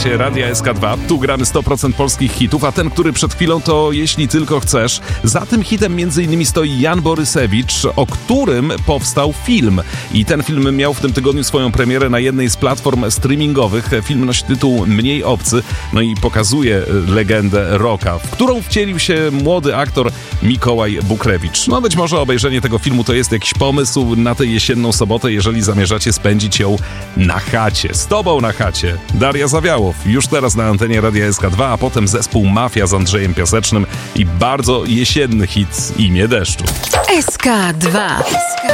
Słuchacie Radia SK2, tu gramy 100% polskich hitów, a ten, który przed chwilą, to Jeśli tylko chcesz. Za tym hitem m.in. stoi Jan Borysewicz, o którym powstał film. I ten film miał w tym tygodniu swoją premierę na jednej z platform streamingowych. Film nosi tytuł Mniej obcy, no i pokazuje legendę rocka, w którą wcielił się młody aktor Mikołaj Bukrewicz. No być może obejrzenie tego filmu to jest jakiś pomysł na tę jesienną sobotę, jeżeli zamierzacie spędzić ją na chacie. Z tobą na chacie. Daria Zawiałow, już teraz na antenie Radia SK2, a potem zespół Mafia z Andrzejem Piasecznym i bardzo jesienny hit Imię deszczu. SK2.